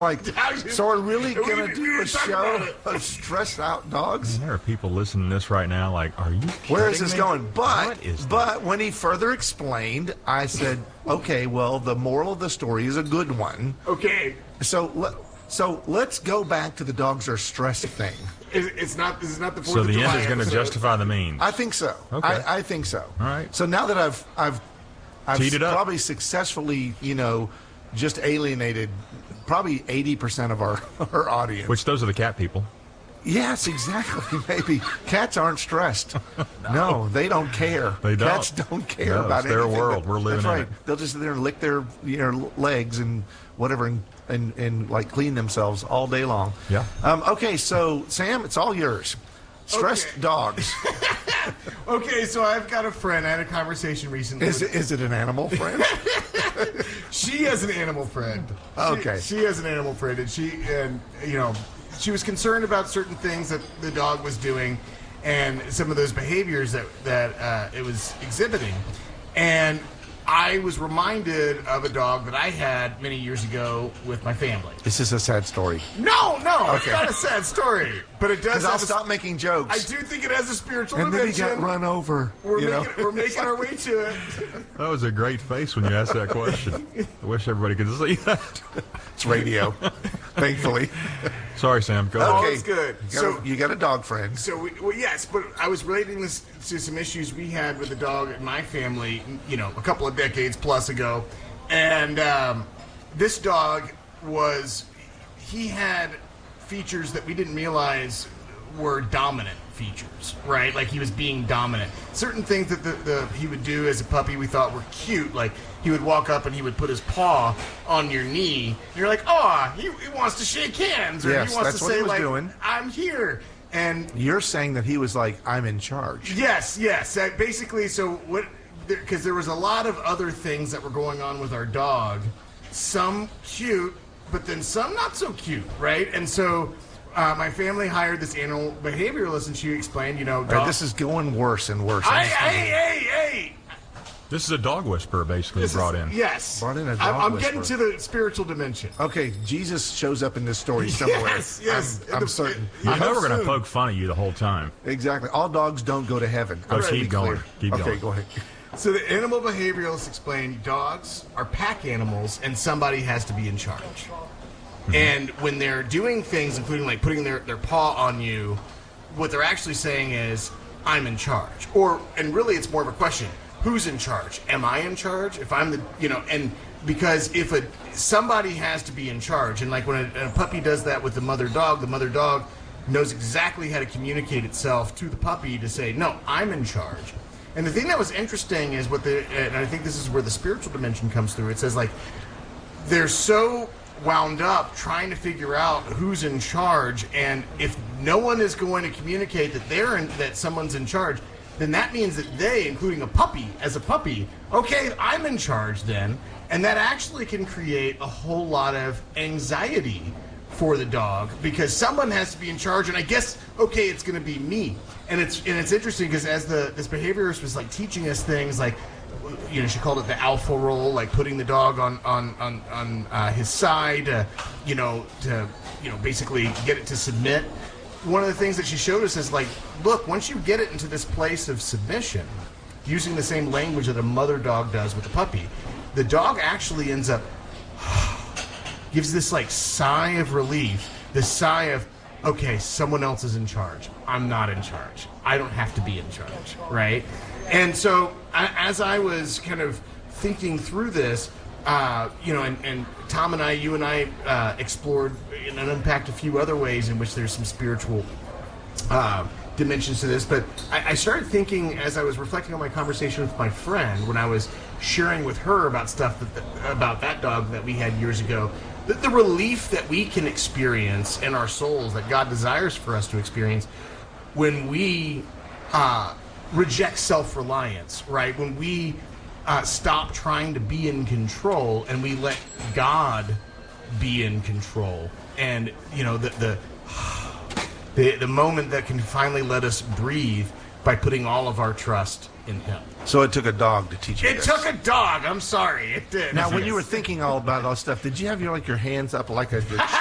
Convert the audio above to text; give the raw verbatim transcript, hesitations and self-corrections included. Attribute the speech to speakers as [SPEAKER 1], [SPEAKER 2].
[SPEAKER 1] Like, so we're really going to do a show of stressed out dogs?
[SPEAKER 2] Man, there are people listening to this right now like, are you kidding
[SPEAKER 1] Where is this
[SPEAKER 2] me?
[SPEAKER 1] going? But,
[SPEAKER 2] is
[SPEAKER 1] but when he further explained, I said, okay, well, the moral of the story is a good one.
[SPEAKER 3] Okay.
[SPEAKER 1] So, le- so let's go back to the dogs are stressed thing.
[SPEAKER 3] It's, it's not. This is not the fourth
[SPEAKER 2] So
[SPEAKER 3] of
[SPEAKER 2] the
[SPEAKER 3] July
[SPEAKER 2] end is going to
[SPEAKER 3] episode.
[SPEAKER 2] justify the means.
[SPEAKER 1] I think so.
[SPEAKER 2] Okay.
[SPEAKER 1] I, I think so.
[SPEAKER 2] All right.
[SPEAKER 1] So now that I've, I've, I've
[SPEAKER 2] Teed it up.
[SPEAKER 1] probably successfully, you know, just alienated probably eighty percent of our, our audience.
[SPEAKER 2] Which those are the cat people.
[SPEAKER 1] Yes, exactly. Maybe cats aren't stressed. no. no, they don't care.
[SPEAKER 2] They don't.
[SPEAKER 1] Cats don't care
[SPEAKER 2] No,
[SPEAKER 1] about
[SPEAKER 2] it's their
[SPEAKER 1] anything.
[SPEAKER 2] world. We're living
[SPEAKER 1] That's
[SPEAKER 2] in
[SPEAKER 1] right.
[SPEAKER 2] it.
[SPEAKER 1] They'll just sit there and lick their you know, legs and whatever, and, and and like clean themselves all day long.
[SPEAKER 2] Yeah.
[SPEAKER 1] Um, okay, so Sam, it's all yours. Stressed
[SPEAKER 3] Okay.
[SPEAKER 1] dogs.
[SPEAKER 3] Okay, so I've got a friend. I had a conversation recently.
[SPEAKER 1] Is
[SPEAKER 3] with-
[SPEAKER 1] it, is it an animal friend?
[SPEAKER 3] She has an animal friend. She-
[SPEAKER 1] Okay.
[SPEAKER 3] She, has an animal friend, and she, and you know, she was concerned about certain things that the dog was doing, and some of those behaviors that that uh, it was exhibiting, and I was reminded of a dog that I had many years ago with my family.
[SPEAKER 1] This is a sad story.
[SPEAKER 3] No, no, it's
[SPEAKER 1] Okay.
[SPEAKER 3] not a sad story, but it does.
[SPEAKER 1] Because I'll
[SPEAKER 3] have a-
[SPEAKER 1] stop making jokes.
[SPEAKER 3] I do think it has a spiritual
[SPEAKER 1] and then he
[SPEAKER 3] dimension.
[SPEAKER 1] got run over.
[SPEAKER 3] We're
[SPEAKER 1] you know?
[SPEAKER 3] making, we're making our way to it.
[SPEAKER 2] That was a great face when you asked that question. I wish everybody could see that.
[SPEAKER 1] It's radio, thankfully.
[SPEAKER 2] Sorry, Sam. Go
[SPEAKER 3] Oh,
[SPEAKER 2] ahead.
[SPEAKER 1] Okay.
[SPEAKER 3] it's good.
[SPEAKER 1] You got,
[SPEAKER 3] So-
[SPEAKER 1] a, you got a dog friend.
[SPEAKER 3] So, we, well, yes, but I was relating this to some issues we had with the dog in my family, you know, a couple of decades plus ago. And um, this dog was, he had features that we didn't realize were dominant features, right? Like he was being dominant. Certain things that the, the he would do as a puppy we thought were cute, like he would walk up and he would put his paw on your knee. And you're like, oh, he, he wants to shake hands, or
[SPEAKER 1] Yes,
[SPEAKER 3] he wants
[SPEAKER 1] that's
[SPEAKER 3] to
[SPEAKER 1] what
[SPEAKER 3] say
[SPEAKER 1] he was
[SPEAKER 3] like,
[SPEAKER 1] doing.
[SPEAKER 3] I'm here. And
[SPEAKER 1] You're saying that he was like, I'm in charge.
[SPEAKER 3] yes, yes, uh, basically. So what? Because there was a lot of other things that were going on with our dog. Some cute, but then some not so cute, right? And so uh, my family hired this animal behavioralist, and she explained, you know,
[SPEAKER 1] All right,
[SPEAKER 3] dog-
[SPEAKER 1] this is going worse and worse.
[SPEAKER 3] Hey,
[SPEAKER 1] I'm just
[SPEAKER 3] hey,
[SPEAKER 1] thinking-
[SPEAKER 3] hey, hey!
[SPEAKER 2] This is a dog whisperer, basically,
[SPEAKER 3] This is-
[SPEAKER 2] brought in.
[SPEAKER 3] Yes.
[SPEAKER 1] Brought in a
[SPEAKER 3] I'm-
[SPEAKER 1] dog
[SPEAKER 3] I'm getting
[SPEAKER 1] whisperer.
[SPEAKER 3] to the spiritual dimension.
[SPEAKER 1] Okay, Jesus shows up in this story somewhere.
[SPEAKER 3] Yes, yes.
[SPEAKER 1] I'm, I'm
[SPEAKER 3] The-
[SPEAKER 1] certain.
[SPEAKER 2] You
[SPEAKER 3] I
[SPEAKER 2] know
[SPEAKER 3] hope
[SPEAKER 2] we're going to
[SPEAKER 3] soon.
[SPEAKER 2] poke fun at you the whole time.
[SPEAKER 1] Exactly. All dogs don't go to heaven.
[SPEAKER 2] Oh,
[SPEAKER 1] I'm to
[SPEAKER 2] keep
[SPEAKER 1] be
[SPEAKER 2] going.
[SPEAKER 1] clear.
[SPEAKER 2] Keep
[SPEAKER 1] okay,
[SPEAKER 2] going.
[SPEAKER 1] go ahead.
[SPEAKER 3] So the animal behavioralist explained dogs are pack animals and somebody has to be in charge.
[SPEAKER 2] Mm-hmm.
[SPEAKER 3] And when they're doing things, including like putting their, their paw on you, what they're actually saying is, I'm in charge. Or, and really it's more of a question, who's in charge? Am I in charge? If I'm the, you know, and because if a, somebody has to be in charge, and like when a, a puppy does that with the mother dog, the mother dog knows exactly how to communicate itself to the puppy to say, no, I'm in charge. And the thing that was interesting is what the, and I think this is where the spiritual dimension comes through. It says like, they're so wound up trying to figure out who's in charge, and if no one is going to communicate that they're in, that someone's in charge, then that means that they, including a puppy, as a puppy, okay, I'm in charge then, and that actually can create a whole lot of anxiety for the dog because someone has to be in charge, and I guess okay, it's going to be me. And it's and it's interesting because as the this behaviorist was like teaching us things like, you know, she called it the alpha role, like putting the dog on on on on uh, his side, uh, you know, to you know basically get it to submit. One of the things that she showed us is like, look, once you get it into this place of submission, using the same language that a mother dog does with a puppy, the dog actually ends up gives this like sigh of relief, this sigh of, okay, someone else is in charge. I'm not in charge. I don't have to be in charge, right? And so I, as I was kind of thinking through this, uh, you know, and, and Tom and I, you and I uh, explored and unpacked a few other ways in which there's some spiritual uh, dimensions to this. But I, I started thinking as I was reflecting on my conversation with my friend when I was sharing with her about stuff that, that about that dog that we had years ago. The, the relief that we can experience in our souls that God desires for us to experience when we uh, reject self-reliance, right? When we uh, stop trying to be in control and we let God be in control. And, you know, the the, the, the moment that can finally let us breathe by putting all of our trust in him.
[SPEAKER 1] So it took a dog to teach you
[SPEAKER 3] It
[SPEAKER 1] this.
[SPEAKER 3] took a dog. I'm sorry. It did.
[SPEAKER 1] Now, when you were thinking all about all this stuff, did you have your like your hands up like a